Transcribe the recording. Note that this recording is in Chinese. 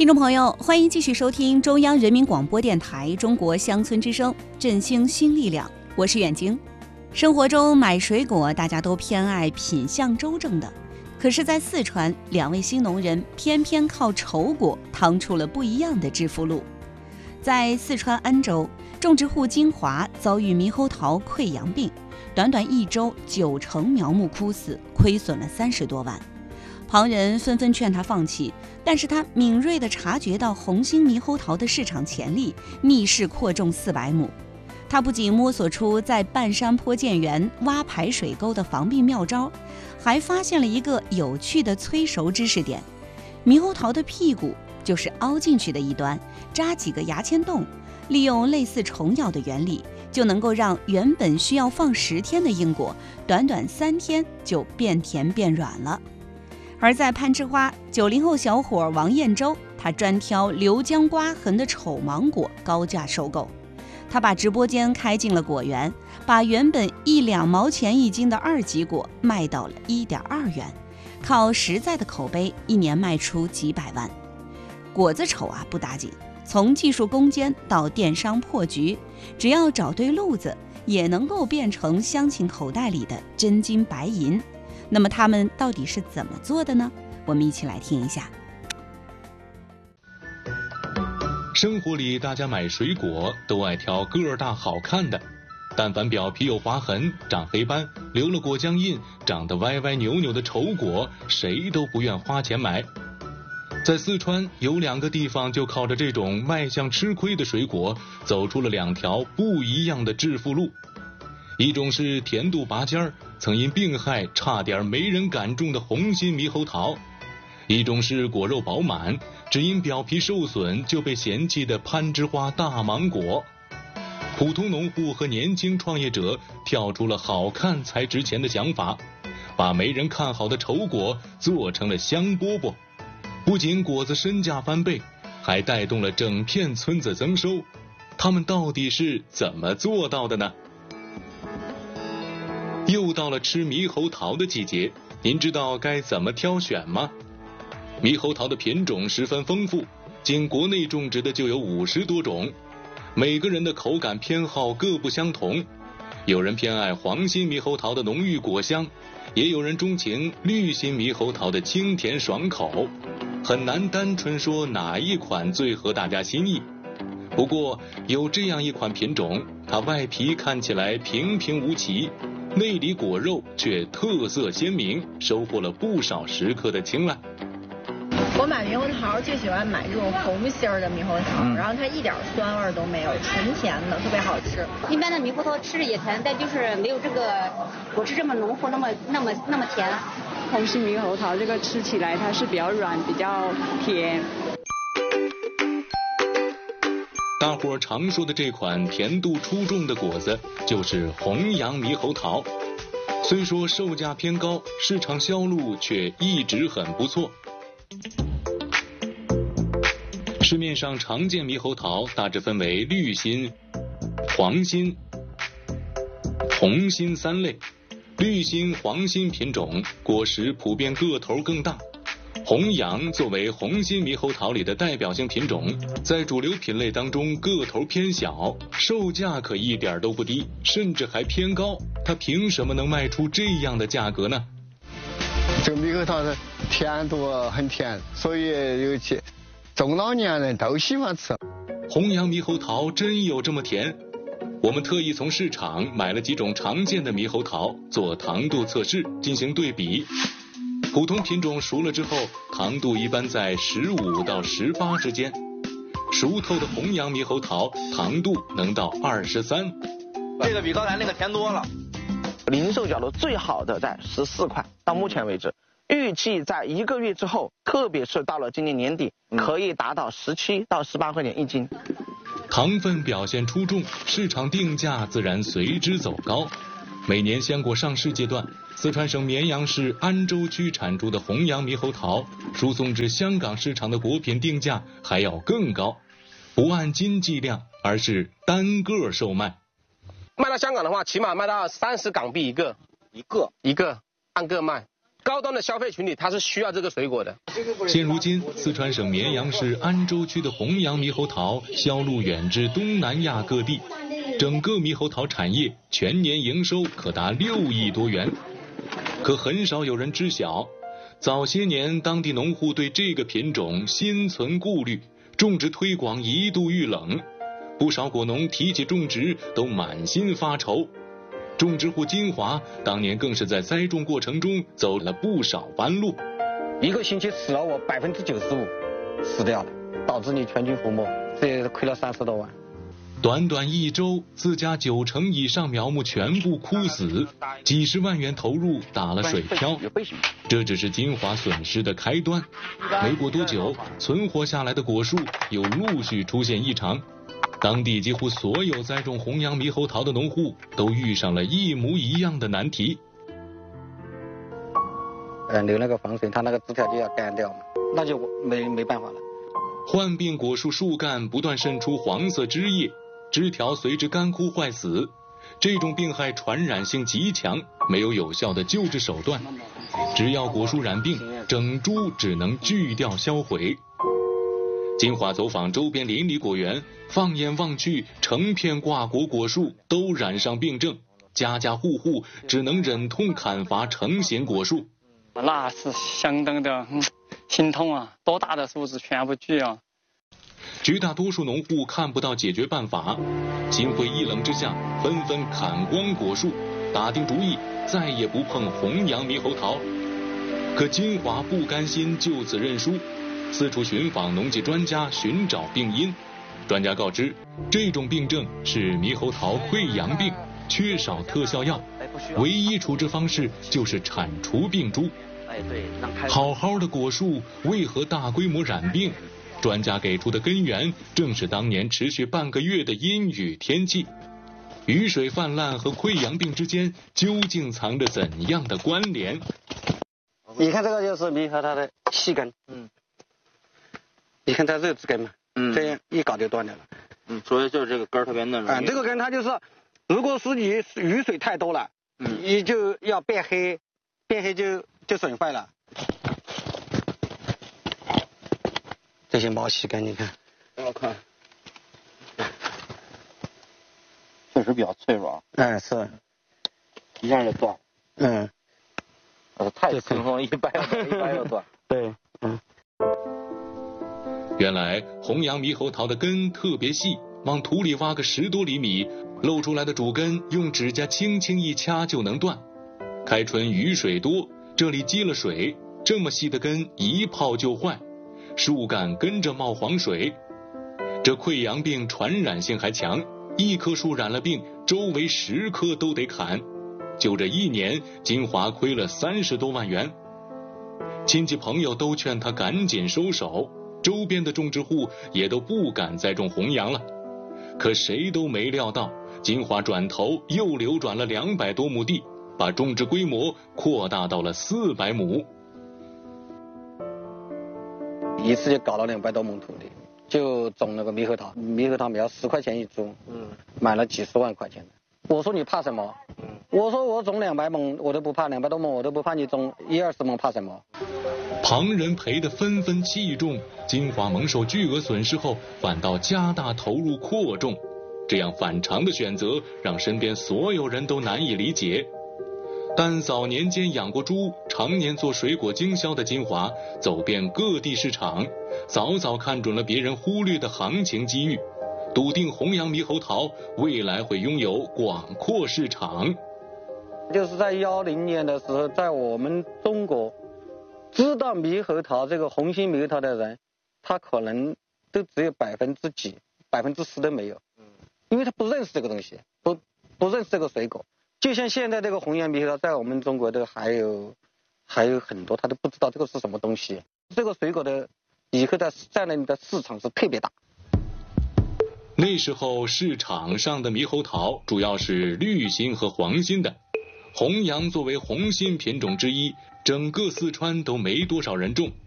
听众朋友，欢迎继续收听中央人民广播电台中国乡村之声，振兴新力量，我是远晶。生活中买水果，大家都偏爱品相周正的，可是在四川，2位新农人偏偏靠丑果趟出了不一样的致富路。在四川安州，种植户金华遭遇猕猴桃溃疡病，短短1周9成苗木枯死，亏损了30多万。旁人纷纷劝他放弃，但是他敏锐地察觉到红心猕猴桃的市场潜力，逆势扩种400亩。他不仅摸索出在半山坡建园挖排水沟的防病妙招，还发现了一个有趣的催熟知识点：猕猴桃的屁股就是凹进去的一端，扎几个牙签洞，利用类似虫咬的原理，就能够让原本需要放10天的硬果，短短3天就变甜变软了。而在攀枝花，90后小伙王彦洲，他专挑流浆刮痕的丑芒果高价收购。他把直播间开进了果园，把原本1-2毛钱一斤的2级果卖到了1.2元，靠实在的口碑，1年卖出几百万。果子丑不打紧，从技术攻坚到电商破局，只要找对路子，也能够变成乡亲口袋里的真金白银。那么他们到底是怎么做的呢？我们一起来听一下。 生活里大家买水果都爱挑个儿大好看的，但凡表皮有划痕、长黑斑、留了果浆印、长得歪歪扭扭的丑果，谁都不愿花钱买。在四川有2个地方就靠着这种卖相吃亏的水果走出了2条不一样的致富路。一种是甜度拔尖儿，曾因病害差点没人敢种的红心猕猴桃；一种是果肉饱满，只因表皮受损就被嫌弃的攀枝花大芒果。普通农户和年轻创业者跳出了好看才值钱的想法，把没人看好的丑果做成了香饽饽，不仅果子身价翻倍，还带动了整片村子增收。他们到底是怎么做到的呢？又到了吃猕猴桃的季节，您知道该怎么挑选吗？猕猴桃的品种十分丰富，仅国内种植的就有50多种，每个人的口感偏好各不相同。有人偏爱黄心猕猴桃的浓郁果香，也有人钟情绿心猕猴桃的清甜爽口，很难单纯说哪一款最合大家心意。不过有这样一款品种，它外皮看起来平平无奇，内里果肉却特色鲜明，收获了不少食客的青睐。 我买猕猴桃最喜欢买这种红心儿的猕猴桃，然后它一点酸味都没有，纯甜的，特别好吃。 一般的猕猴桃吃着也甜，但就是没有这个果汁这么浓厚，那么甜。 红心猕猴桃这个吃起来它是比较软，比较甜。 大伙常说的这款甜度出众的果子就是红洋猕猴桃，虽说售价偏高，市场销路却一直很不错。市面上常见猕猴桃大致分为绿心、黄心、红心3类。绿心、黄心品种果实普遍个头更大。红洋作为红心猕猴桃里的代表性品种，在主流品类当中个头偏小，售价可一点都不低，甚至还偏高。它凭什么能卖出这样的价格呢？ 这个猕猴桃的甜度很甜，所以尤其中老年人都喜欢吃。 红洋猕猴桃真有这么甜？我们特意从市场买了几种常见的猕猴桃做糖度测试，进行对比。普通品种熟了之后，糖度一般在15到18之间，熟透的红洋猕猴桃糖度能到23， 这个比刚才那个甜多了。零售角度最好的在14块，到目前为止，预计在1个月之后，特别是到了今年年底，可以达到17到18块钱一斤。 糖分表现出众，市场定价自然随之走高。每年鲜果上市阶段，四川省绵阳市安州区产出的红洋猕猴桃输送至香港市场的果品定价还要更高，不按斤计量，而是单个售卖。 卖到香港的话，起码卖到30港币一个，按个卖。 高端的消费群体他是需要这个水果的。 现如今，四川省绵阳市安州区的弘扬猕猴桃销路远至东南亚各地，整个猕猴桃产业全年营收可达6亿多元。可很少有人知晓，早些年当地农户对这个品种心存顾虑，种植推广一度遇冷，不少果农提起种植都满心发愁。种植户金华当年更是在栽种过程中走了不少弯路， 一个星期死了我95%死掉了，导致你全军覆没，这也亏了30多万。 短短1周，自家90%以上苗木全部枯死，几十万元投入打了水漂。这只是金华损失的开端，没过多久，存活下来的果树又陆续出现异常。当地几乎所有栽种弘扬猕猴桃的农户都遇上了一模一样的难题。 留那个防水，它那个枝条就要干掉嘛，那就没办法了。 患病果树树干不断渗出黄色汁液，枝条随之干枯坏死。这种病害传染性极强，没有有效的救治手段，只要果树染病，整株只能锯掉销毁。金华走访周边邻里果园，放眼望去，成片挂果果树都染上病症，家家户户只能忍痛砍伐成型果树。 那是相当的心痛啊！多大的树枝全部锯啊！ 绝大多数农户看不到解决办法，心灰意冷之下，纷纷砍光果树，打定主意再也不碰弘扬猕猴桃。可金华不甘心就此认输，四处寻访农技专家寻找病因。专家告知，这种病症是猕猴桃溃疡病，缺少特效药，唯一处置方式就是铲除病株。好好的果树为何大规模染病？专家给出的根源正是当年持续半个月的阴雨天气。雨水泛滥和溃疡病之间究竟藏着怎样的关联？ 你看这个就是猕猴桃的细根，你看它肉质根嘛，这样一搞就断掉了。 所以就是这个根特别嫩。 这个根它就是，如果是你雨水太多了，你就要变黑，变黑就损坏了。这些毛细根你看， 我看，确实比较脆弱。 是， 一下就断。太轻松，一掰就断。 对， 原来弘扬猕猴桃的根特别细，往土里挖个10多厘米，露出来的主根用指甲轻轻一掐就能断。开春雨水多，这里积了水，这么细的根一泡就坏，树干跟着冒黄水。这溃疡病传染性还强，一棵树染了病，周围10棵都得砍。就这1年，金华亏了30多万元。亲戚朋友都劝他赶紧收手，周边的种植户也都不敢再种弘扬了。可谁都没料到，金华转头又流转了200多亩地，把种植规模扩大到了400亩。 一次就搞了200多亩土地，就种那个猕猴桃，猕猴桃苗10块钱一株，买了几十万块钱的。我说你怕什么？我说我种200亩我都不怕，200多亩我都不怕，你种10-20亩怕什么？ 旁人赔得纷纷器重，金华蒙受巨额损失后，反倒加大投入扩种，这样反常的选择让身边所有人都难以理解。但早年间养过猪，常年做水果经销的金华，走遍各地市场，早早看准了别人忽略的行情机遇，笃定弘扬猕猴桃未来会拥有广阔市场。 就是在10年的时候，在我们中国知道猕猴桃这个红心猕猴桃的人，他可能都只有几%10%都没有，因为他不认识这个东西，不认识这个水果。就像现在这个弘扬猕猴桃，在我们中国都还有很多他都不知道这个是什么东西。这个水果的以后在那里的市场是特别大。 那时候市场上的猕猴桃主要是绿心和黄心的，弘扬作为红心品种之一，整个四川都没多少人种。